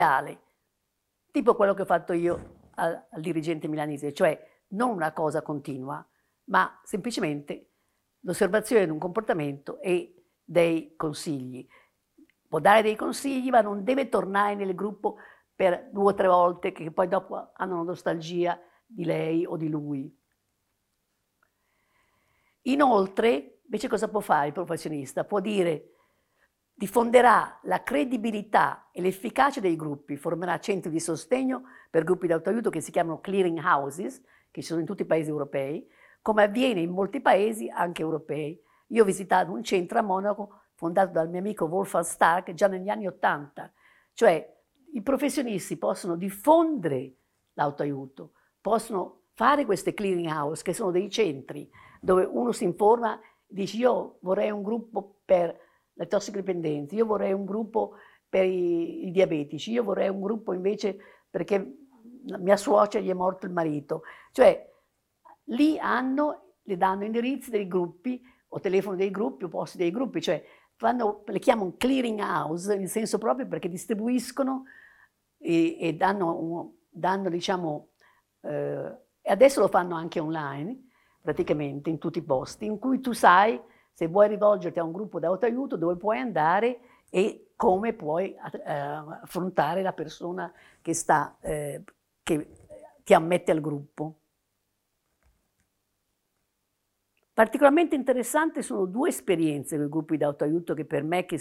tipo quello che ho fatto io al dirigente milanese, cioè non una cosa continua, ma semplicemente l'osservazione di un comportamento e dei consigli. Può dare dei consigli, ma non deve tornare nel gruppo per 2 o 3 volte, che poi dopo hanno nostalgia di lei o di lui. Inoltre, invece cosa può fare il professionista? Può dire, diffonderà la credibilità e l'efficacia dei gruppi, formerà centri di sostegno per gruppi di autoaiuto che si chiamano clearing houses, che ci sono in tutti i paesi europei, come avviene in molti paesi anche europei. Io ho visitato un centro a Monaco fondato dal mio amico Wolfgang Stark già negli anni '80, cioè i professionisti possono diffondere l'autoaiuto, possono fare queste clearing house, che sono dei centri dove uno si informa, dice io vorrei un gruppo per le tossicodipendenti, io vorrei un gruppo per i diabetici, io vorrei un gruppo invece perché mia suocera gli è morto il marito. Cioè lì le danno indirizzi dei gruppi o telefono dei gruppi o posti dei gruppi, cioè le chiamano clearing house in senso proprio perché distribuiscono e danno diciamo, e adesso lo fanno anche online, praticamente in tutti i posti, in cui tu sai se vuoi rivolgerti a un gruppo di autoaiuto dove puoi andare e come puoi affrontare la persona che ti ammette al gruppo. Particolarmente interessanti sono 2 esperienze con i gruppi di autoaiuto che per me, che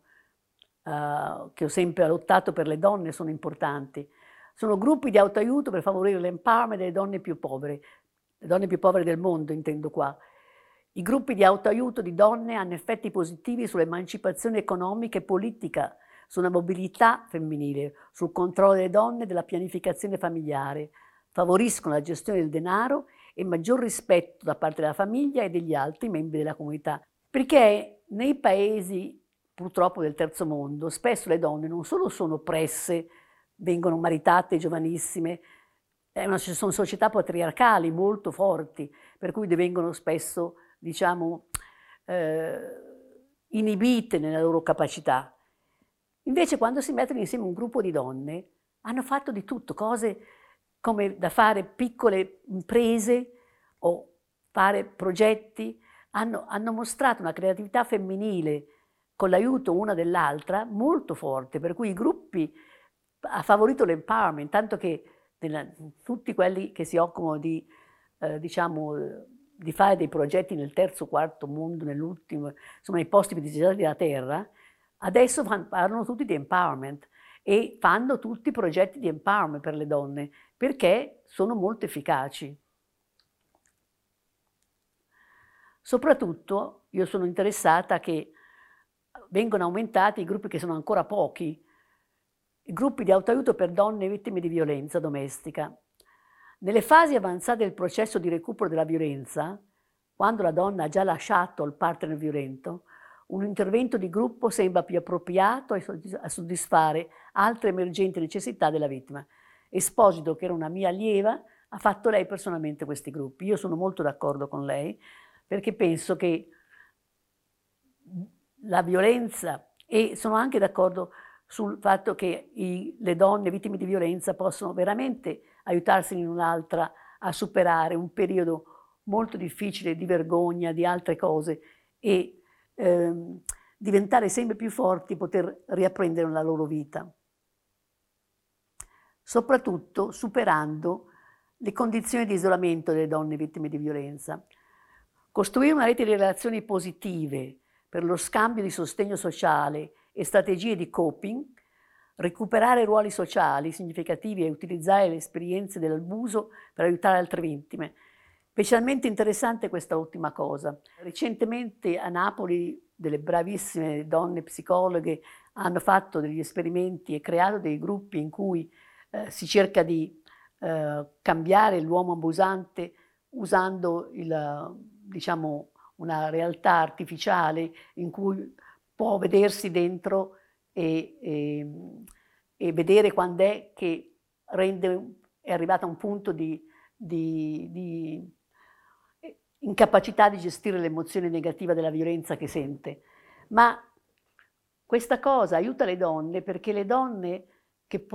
ho sempre lottato per le donne, sono importanti. Sono gruppi di autoaiuto per favorire l'empowerment delle donne più povere, le donne più povere del mondo intendo qua. I gruppi di autoaiuto di donne hanno effetti positivi sull'emancipazione economica e politica, sulla mobilità femminile, sul controllo delle donne e della pianificazione familiare, favoriscono la gestione del denaro e maggior rispetto da parte della famiglia e degli altri membri della comunità. Perché nei paesi purtroppo del terzo mondo spesso le donne non solo sono oppresse, vengono maritate giovanissime, sono società patriarcali molto forti, per cui divengono spesso, diciamo, inibite nella loro capacità. Invece quando si mettono insieme un gruppo di donne, hanno fatto di tutto, cose come da fare piccole imprese o fare progetti, hanno mostrato una creatività femminile con l'aiuto una dell'altra molto forte, per cui i gruppi ha favorito l'empowerment, tanto che tutti quelli che si occupano diciamo, di fare dei progetti nel terzo, quarto mondo, nell'ultimo, insomma nei posti più disagiati della Terra, adesso parlano tutti di empowerment e fanno tutti progetti di empowerment per le donne, perché sono molto efficaci. Soprattutto io sono interessata che vengono aumentati i gruppi che sono ancora pochi, i gruppi di autoaiuto per donne vittime di violenza domestica. Nelle fasi avanzate del processo di recupero della violenza, quando la donna ha già lasciato il partner violento, un intervento di gruppo sembra più appropriato a soddisfare altre emergenti necessità della vittima. Esposito, che era una mia allieva, ha fatto lei personalmente questi gruppi. Io sono molto d'accordo con lei, perché penso che la violenza, e sono anche d'accordo sul fatto che le donne vittime di violenza possono veramente aiutarsi in un'altra a superare un periodo molto difficile di vergogna, di altre cose e diventare sempre più forti, poter riapprendere la loro vita. Soprattutto superando le condizioni di isolamento delle donne vittime di violenza. Costruire una rete di relazioni positive per lo scambio di sostegno sociale e strategie di coping, recuperare ruoli sociali significativi e utilizzare le esperienze dell'abuso per aiutare altre vittime. Specialmente interessante questa ultima cosa. Recentemente a Napoli delle bravissime donne psicologhe hanno fatto degli esperimenti e creato dei gruppi in cui si cerca di cambiare l'uomo abusante usando diciamo, una realtà artificiale in cui può vedersi dentro e vedere quando è che è arrivata a un punto di incapacità di gestire l'emozione negativa della violenza che sente. Ma questa cosa aiuta le donne perché le donne che